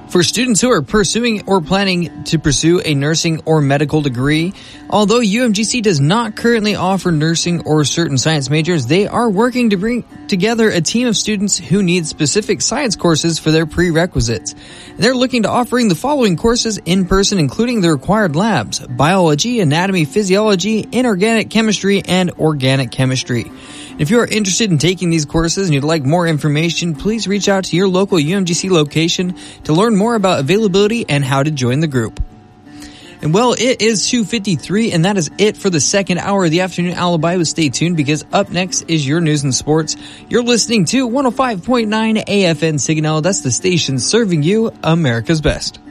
For students who are pursuing or planning to pursue a nursing or medical degree, although UMGC does not currently offer nursing or certain science majors, they are working to bring together a team of students who need specific science courses for their prerequisites. They're looking to offering the following courses in person, including the required labs: biology, anatomy, physiology, inorganic chemistry, and organic chemistry. If you are interested in taking these courses and you'd like more information, please reach out to your local UMGC location to learn more about availability and how to join the group. And well, it is 2:53, and that is it for the second hour of the Afternoon Alibi. But stay tuned, because up next is your news and sports. You're listening to 105.9 AFN Signal. That's the station serving you America's best.